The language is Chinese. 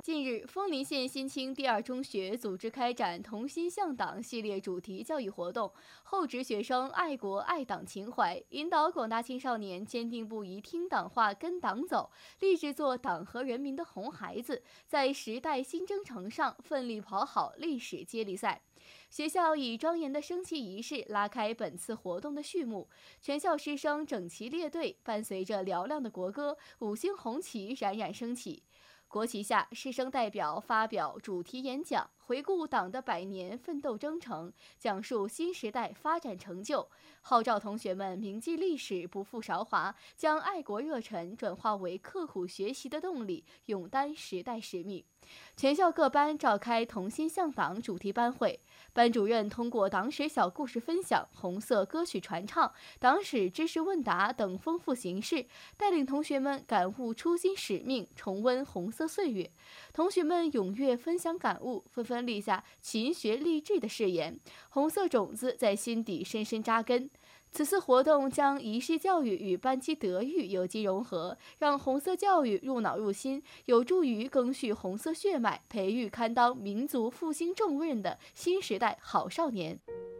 近日，枫林县新青第二中学组织开展“同心向党”系列主题教育活动，厚植学生爱国爱党情怀，引导广大青少年坚定不移听党话、跟党走，立志做党和人民的红孩子，在时代新征程上奋力跑好历史接力赛。学校以庄严的升旗仪式拉开本次活动的序幕，全校师生整齐列队，伴随着嘹亮的国歌，五星红旗冉冉升起。国旗下，师生代表发表主题演讲，回顾党的100年奋斗征程，讲述新时代发展成就，号召同学们铭记历史，不负韶华，将爱国热忱转化为刻苦学习的动力，勇担时代使命。全校各班召开同心向党主题班会，班主任通过党史小故事分享、红色歌曲传唱、党史知识问答等丰富形式，带领同学们感悟初心使命，重温红色岁月。同学们踊跃分享感悟，纷纷立下勤学励志的誓言，红色种子在心底深深扎根。此次活动将仪式教育与班级德育有机融合，让红色教育入脑入心，有助于赓续红色血脉，培育堪当民族复兴重任的新时代好少年。